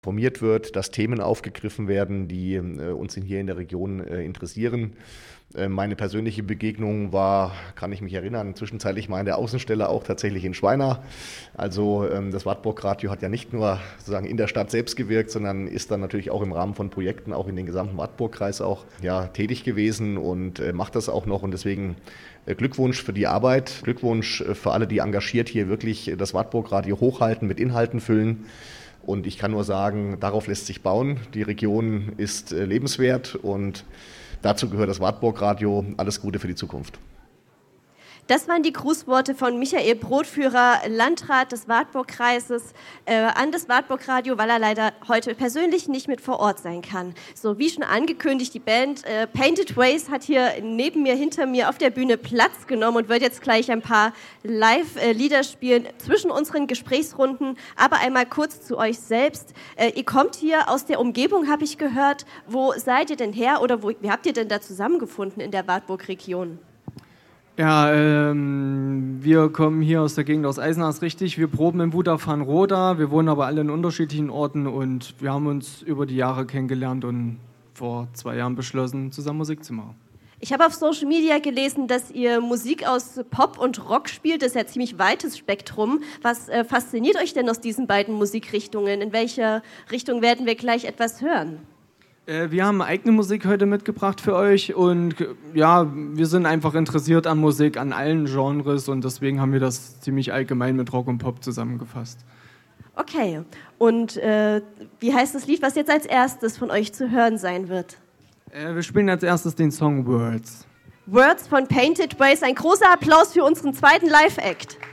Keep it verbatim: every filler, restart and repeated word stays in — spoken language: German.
informiert wird, dass Themen aufgegriffen werden, die äh, uns hier in der Region äh, interessieren. Äh, meine persönliche Begegnung war, kann ich mich erinnern, zwischenzeitlich mal in der Außenstelle auch tatsächlich in Schweina. Also ähm, das Wartburg-Radio hat ja nicht nur sozusagen in der Stadt selbst gewirkt, sondern ist dann natürlich auch im Rahmen von Projekten auch in den gesamten Wartburg-Kreis auch ja, tätig gewesen und äh, macht das auch noch. Und deswegen äh, Glückwunsch für die Arbeit, Glückwunsch äh, für alle, die engagiert hier wirklich das Wartburg-Radio hochhalten, mit Inhalten füllen. Und ich kann nur sagen, darauf lässt sich bauen. Die Region ist äh, lebenswert und dazu gehört das Wartburg-Radio. Alles Gute für die Zukunft. Das waren die Grußworte von Michael Brotführer, Landrat des Wartburg-Kreises, äh, an das Wartburg-Radio, weil er leider heute persönlich nicht mit vor Ort sein kann. So, wie schon angekündigt, die Band äh, Painted Ways hat hier neben mir, hinter mir auf der Bühne Platz genommen und wird jetzt gleich ein paar Live-Lieder spielen zwischen unseren Gesprächsrunden. Aber einmal kurz zu euch selbst. Äh, ihr kommt hier aus der Umgebung, habe ich gehört. Wo seid ihr denn her oder wo, wie habt ihr denn da zusammengefunden in der Wartburg-Region? Ja, ähm, wir kommen hier aus der Gegend aus Eisenach, richtig. Wir proben in Wutach-Van-Roda, wir wohnen aber alle in unterschiedlichen Orten und wir haben uns über die Jahre kennengelernt und vor zwei Jahren beschlossen, zusammen Musik zu machen. Ich habe auf Social Media gelesen, dass ihr Musik aus Pop und Rock spielt. Das ist ja ein ziemlich weites Spektrum. Was äh, fasziniert euch denn aus diesen beiden Musikrichtungen? In welcher Richtung werden wir gleich etwas hören? Wir haben eigene Musik heute mitgebracht für euch und ja, wir sind einfach interessiert an Musik, an allen Genres und deswegen haben wir das ziemlich allgemein mit Rock und Pop zusammengefasst. Okay, und äh, wie heißt das Lied, was jetzt als erstes von euch zu hören sein wird? Äh, wir spielen als erstes den Song Words. Words von Painted Ways. Ein großer Applaus für unseren zweiten Live-Act.